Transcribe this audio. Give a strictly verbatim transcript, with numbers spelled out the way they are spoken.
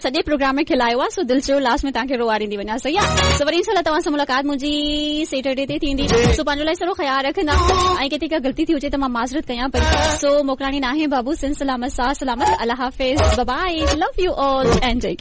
सॼे प्रोग्राम में खिलायो आहे, सो दिलि चयो लास्ट में तव्हांखे रोवारींदी वञा. सही आहे. सो वरी इंशाल्लाह तव्हां सां मुलाक़ात मुंहिंजी सैटरडे ते थींदी. सो पंहिंजो लाइ सॼो ख़्यालु रखंदा ऐं किथे का ग़लती थी हुजे त मां माज़रत कयां पई. सो मोकिलाणी नाहे बाबू, सिन सलामत, साह सलामत, अल्लाह हाफ़िज़, by by, love U all and